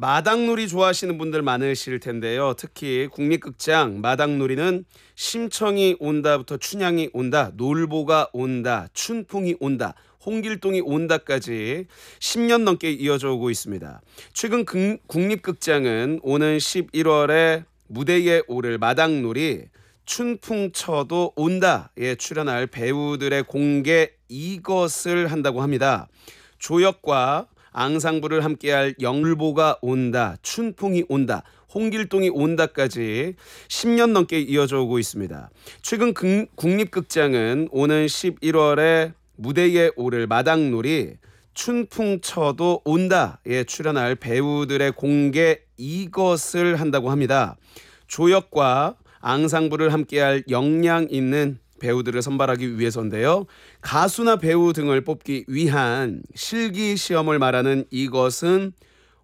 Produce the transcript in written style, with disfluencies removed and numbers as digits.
마당놀이 좋아하시는 분들 많으실 텐데요. 특히 국립극장 마당놀이는 심청이 온다부터 춘향이 온다, 놀보가 온다, 춘풍이 온다, 홍길동이 온다까지 10년 넘게 이어져 오고 있습니다. 최근 국립극장은 오는 11월에 무대에 오를 마당놀이 춘풍쳐도 온다에 출연할 배우들의 공개 이것을 한다고 합니다. 조역과 앙상블을 함께할 영불보가 온다, 춘풍이 온다, 홍길동이 온다까지 10년 넘게 이어져 오고 있습니다. 최근 국립극장은 오는 11월에 무대에 오를 마당놀이 춘풍쳐도 온다에 출연할 배우들의 공개 이것을 한다고 합니다. 조역과 앙상블을 함께할 역량 있는 배우들을 선발하기 위해서인데요. 가수나 배우 등을 뽑기 위한 실기 시험을 말하는 이것은